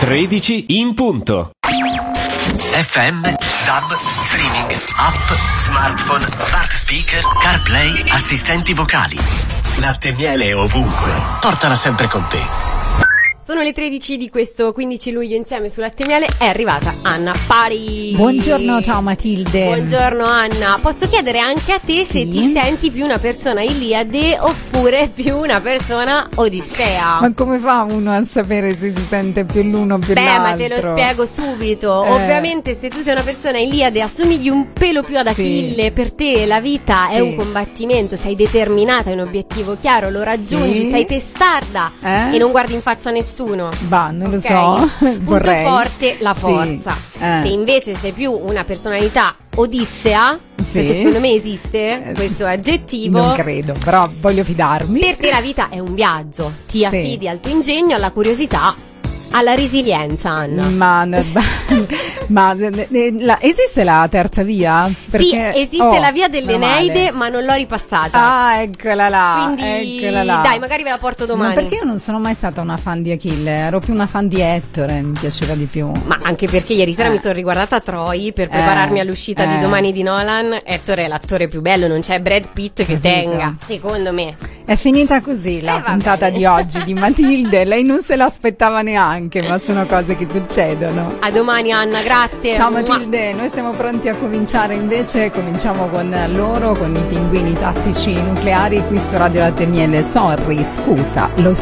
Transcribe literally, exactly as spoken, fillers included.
tredici in punto. F M, D A B, streaming, app, smartphone, smart speaker, CarPlay, assistenti vocali. Latte e miele ovunque. Portala sempre con te. Sono le tredici di questo quindici luglio, insieme su Latte e Miele è arrivata Anna Pari. Buongiorno, ciao Matilde. Buongiorno Anna. Posso chiedere anche a te se sì. ti senti più una persona Iliade oppure più una persona Odissea? Ma come fa uno a sapere se si sente più l'uno o più Beh, l'altro? ma te lo spiego subito. Eh. Ovviamente se tu sei una persona Iliade assomigli un pelo più ad Achille. Sì. Per te la vita sì. è un combattimento, sei determinata, hai un obiettivo chiaro, lo raggiungi, sì. sei testarda eh? e non guardi in faccia a nessuno. Bah, non lo Ok? so. Punto Vorrei. forte, la forza. Sì. Eh. Se invece sei più una personalità Odissea, Sì. perché secondo me esiste questo aggettivo, Non credo, però voglio fidarmi. per te la vita è un viaggio. Ti Sì. affidi al tuo ingegno, alla curiosità, alla resilienza, Anna. Ma, ma la, esiste la terza via? Perché, sì, esiste oh, la via dell'Eneide, male. ma non l'ho ripassata. Ah, eccola là. Quindi eccola là. dai, magari ve la porto domani. Ma perché io non sono mai stata una fan di Achille, ero più una fan di Ettore, mi piaceva di più. Ma anche perché ieri sera Eh. mi sono riguardata Troy per prepararmi Eh, all'uscita eh. di domani di Nolan. Ettore è l'attore più bello, non c'è Brad Pitt che Capito. tenga, secondo me. È finita così la Eh, va puntata bene. di oggi di Matilde, lei non se l'aspettava neanche, ma sono cose che succedono. A domani Anna, grazie. Ciao Mua. Matilde, noi siamo pronti a cominciare invece, cominciamo con loro, con i pinguini tattici nucleari qui su Radio Latte e Miele. Sorry, scusa, lo